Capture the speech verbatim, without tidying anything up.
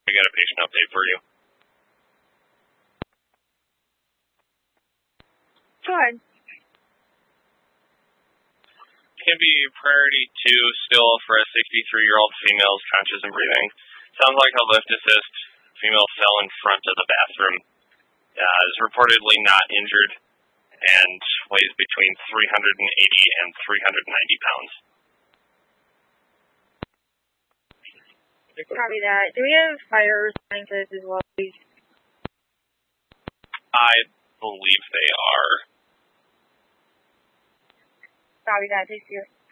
I got a patient update for you. Go ahead. Can be priority two still for a sixty-three-year-old female conscious and breathing. Sounds like a lift assist. Female fell in front of the bathroom. Uh, is reportedly not injured and weighs between three hundred eighty and three hundred ninety pounds. Copy that. Do we have fire scientists as well, please? I believe they are. Copy that. Thank you.